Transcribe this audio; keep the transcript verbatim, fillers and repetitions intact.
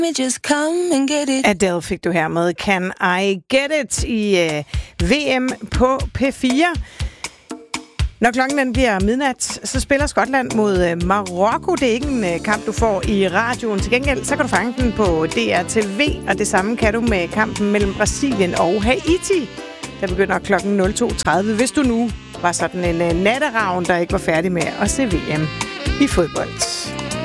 Just come and get it. Adele fik du her med Can I Get It i uh, V M på P fire. Når klokken den bliver midnat, så spiller Skotland mod uh, Marokko. Det er ikke en uh, kamp, du får i radioen. Til gengæld, så kan du fange den på D R T V, og det samme kan du med kampen mellem Brasilien og Haiti. Der begynder klokken nul to tredive, hvis du nu var sådan en uh, natteravn, der ikke var færdig med at se V M i fodbold.